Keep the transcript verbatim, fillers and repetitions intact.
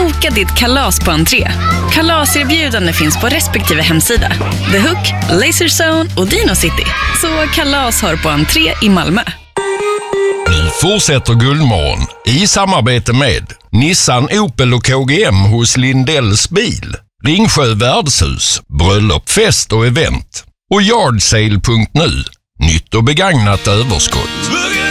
Boka ditt kalas på entré. Kalaserbjudande finns på respektive hemsida. The Hook, Laserzone och Dino City. Så kalas har på entré i Malmö. Nu fortsätter Guldmorgon i samarbete med Nissan, Opel och K G M hos Lindells bil, Ringsjö värdshus, bröllop, fest och event och yardsale punkt nu. Nytt och begagnat överskott.